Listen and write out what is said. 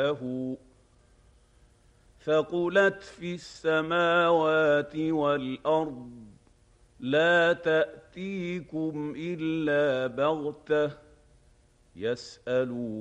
مثله ثقلت في السماوات والأرض لا تأتيكم إلا بغتة يسألون